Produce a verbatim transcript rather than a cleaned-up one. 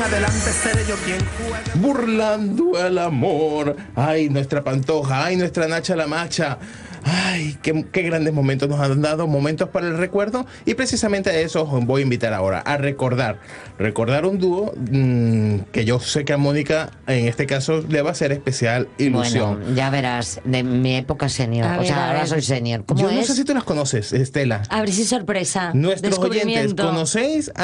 adelante seré yo quien juegue. Burlando el amor. Ay, nuestra Pantoja, ay, nuestra Nacha la Macha. Ay, qué, qué grandes momentos nos han dado, momentos para el recuerdo. Y precisamente a eso os voy a invitar ahora, a recordar. Recordar un dúo mmm, que yo sé que a Mónica, en este caso, le va a hacer especial ilusión. Bueno, ya verás, de mi época senior. A O ver, sea, a ahora ver. soy senior. ¿Cómo Yo es? no sé si tú las conoces, Estela. A ver si sorpresa. Nuestros oyentes, Descubrimiento. ¿conocéis a